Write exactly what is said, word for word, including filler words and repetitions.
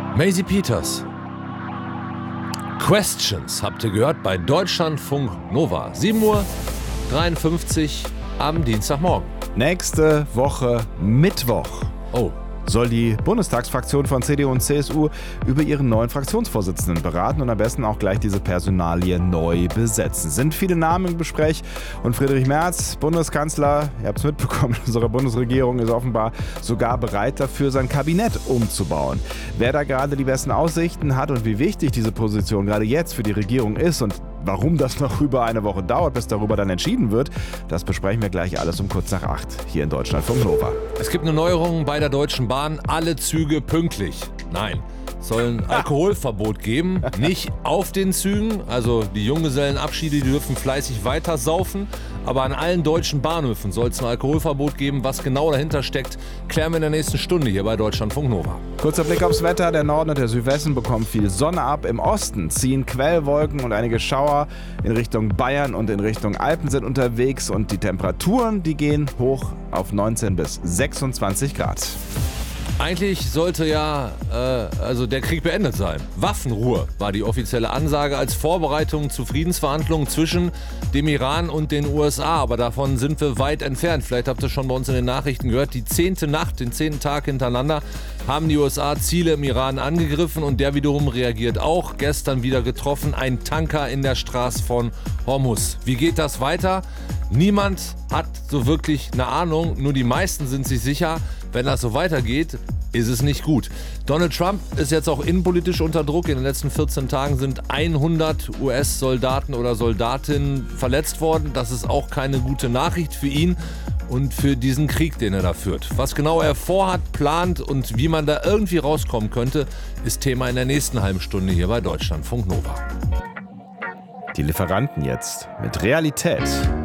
Maisie Peters. Questions habt ihr gehört bei Deutschlandfunk Nova. sieben Uhr dreiundfünfzig am Dienstagmorgen. Nächste Woche Mittwoch. Oh. Soll die Bundestagsfraktion von C D U und C S U über ihren neuen Fraktionsvorsitzenden beraten und am besten auch gleich diese Personalie neu besetzen. Sind viele Namen im Gespräch und Friedrich Merz, Bundeskanzler, ihr habt es mitbekommen, unsere Bundesregierung ist offenbar sogar bereit dafür, sein Kabinett umzubauen. Wer da gerade die besten Aussichten hat und wie wichtig diese Position gerade jetzt für die Regierung ist und warum das noch über eine Woche dauert, bis darüber dann entschieden wird, das besprechen wir gleich alles um kurz nach acht hier in Deutschlandfunk Nova. Es gibt eine Neuerung bei der Deutschen Bahn. Alle Züge pünktlich. Nein, es soll ein Alkoholverbot geben. Nicht auf den Zügen. Also die Junggesellenabschiede, die dürfen fleißig weiter saufen. Aber an allen deutschen Bahnhöfen soll es ein Alkoholverbot geben. Was genau dahinter steckt, klären wir in der nächsten Stunde hier bei Deutschlandfunk Nova. Kurzer Blick aufs Wetter. Der Norden und der Südwesten bekommen viel Sonne ab. Im Osten ziehen Quellwolken und einige Schauer in Richtung Bayern und in Richtung Alpen sind unterwegs. Und die Temperaturen, die gehen hoch auf neunzehn bis sechsundzwanzig Grad. Eigentlich sollte ja äh, also der Krieg beendet sein. Waffenruhe war die offizielle Ansage als Vorbereitung zu Friedensverhandlungen zwischen dem Iran und den U S A. Aber davon sind wir weit entfernt. Vielleicht habt ihr schon bei uns in den Nachrichten gehört. Die zehnte Nacht, den zehnten Tag hintereinander haben die U S A Ziele im Iran angegriffen und der wiederum reagiert auch. Gestern wieder getroffen, ein Tanker in der Straße von Hormuz. Wie geht das weiter? Niemand hat so wirklich eine Ahnung, nur die meisten sind sich sicher, wenn das so weitergeht, ist es nicht gut. Donald Trump ist jetzt auch innenpolitisch unter Druck. In den letzten vierzehn Tagen sind hundert U S-Soldaten oder Soldatinnen verletzt worden. Das ist auch keine gute Nachricht für ihn und für diesen Krieg, den er da führt. Was genau er vorhat, plant und wie man da irgendwie rauskommen könnte, ist Thema in der nächsten halben Stunde hier bei Deutschlandfunk Nova. Die Lieferanten jetzt mit Realität.